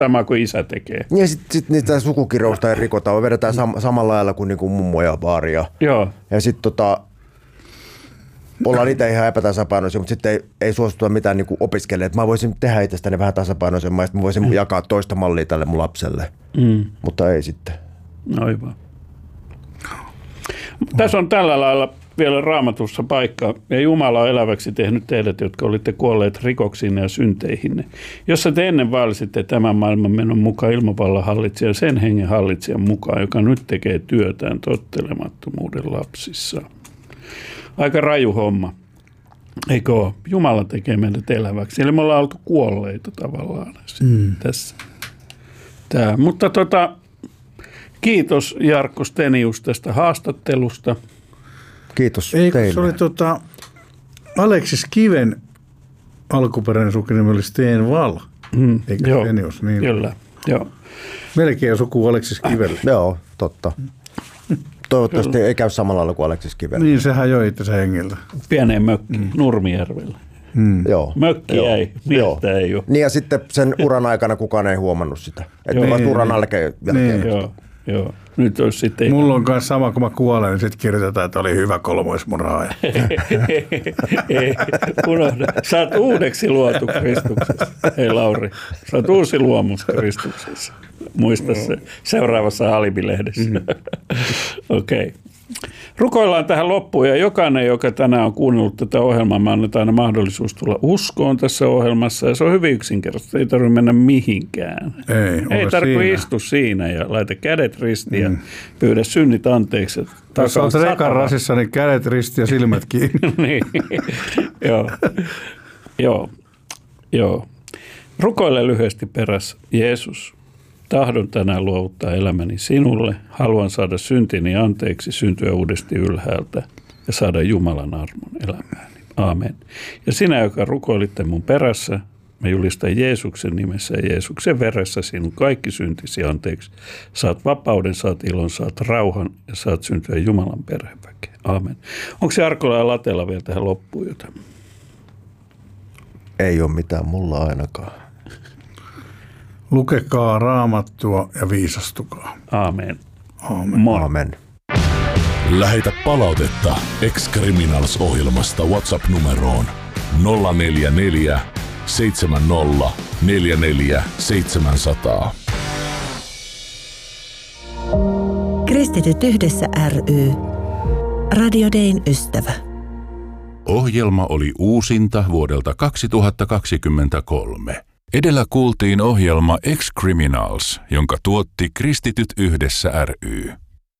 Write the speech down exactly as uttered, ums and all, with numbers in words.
sama kuin isä tekee. Ja sitten sit niitä sukukirousta ei rikota, vedetään sam- samalla lailla kuin niinku mummo ja baari. Ja, ja sitten tota, ollaan niitä ihan epätasapainoisia, mutta sitten ei, ei suostuta mitään niinku opiskelemaan. Mä voisin tehdä itsestäni vähän tasapainoisemmin, että mä voisin mm. jakaa toista mallia tälle mun lapselle, mm. mutta ei sitten. Aivan. Tässä on tällä lailla vielä Raamatussa paikka, ja Jumala on eläväksi tehnyt teidät, jotka olitte kuolleet rikoksiin ja synteihinne, jossa te ennen vaelsitte tämän maailman menon mukaan ilmavallan hallitsijan, sen hengen hallitsijan mukaan, joka nyt tekee työtään tottelemattomuuden lapsissa. Aika raju homma, eikö ole? Jumala tekee meidät eläväksi, eli me ollaan oltu kuolleita tavallaan mm. tässä. Tää. Mutta tota, kiitos Jarkko Stenius tästä haastattelusta. Kiitos Ei, teille. Se oli tota, Aleksis Kiven alkuperäinen sukunimi oli Sten Wall, mm, eikä joo, Stenius. Niin. Kyllä, joo. Melkein suku Aleksis Kivelle. Joo, totta. Toivottavasti ei käy samalla lailla kuin Aleksis Kivelle. Niin, sehän joi itse hengiltä. Pieneen mökkiin, mm. Nurmijärvellä. Mm. Joo. Mökki joo. ei, miestä ei ole. Niin ja sitten sen uran aikana kukaan ei huomannut sitä. Että vasta uran niin, jälkeen. Niin. Joo, joo. Nyt olisi sitten... Mulla on myös sama, kun mä kuolen, niin sitten kirjoitetaan, että oli hyvä kolmoismurhaaja. Ei, unohda. Sä oot uudeksi luotu Kristuksessa. Hei Lauri, sä oot uusi luomus Kristuksessa. Muista se seuraavassa Alibi-lehdessä. Mm. Okei. Okay. Rukoillaan tähän loppuun ja jokainen, joka tänään on kuunnellut tätä ohjelmaa, me annetaan aina mahdollisuus tulla uskoon tässä ohjelmassa ja se on hyvin yksinkertaisesti, ei tarvitse mennä mihinkään. Ei, ei tarvitse istua siinä ja laita kädet ristiin mm. ja pyydä synnit anteeksi. Jos olet rekan rasissa, niin kädet ristiin ja silmät kiinni. Niin, joo, joo, joo. Rukoile lyhyesti perässä. Jeesus, tahdon tänään luovuttaa elämäni sinulle. Haluan saada syntini anteeksi, syntyä uudesti ylhäältä ja saada Jumalan armon elämääni. Aamen. Ja sinä, joka rukoilitte mun perässä, mä julistan Jeesuksen nimessä ja Jeesuksen veressä sinun kaikki syntisi anteeksi. Saat vapauden, saat ilon, saat rauhan ja saat syntyä Jumalan perheväkeen. Aamen. Onko se Jarkolla ja Latella vielä tähän loppuun jotain? Ei ole mitään mulla ainakaan. Lukekaa Raamattua ja viisastukaa. Aamen. Aamen. Aamen. Lähetä palautetta Ex-Criminals-ohjelmasta WhatsApp-numeroon nolla neljä neljä seitsemän nolla neljä neljä seitsemän nolla nolla. Kristityt yhdessä ry. Radio Dayn ystävä. Ohjelma oli uusinta vuodelta kaksituhattakaksikymmentäkolme. Edellä kuultiin ohjelma Ex-Criminals, jonka tuotti Kristityt yhdessä ry.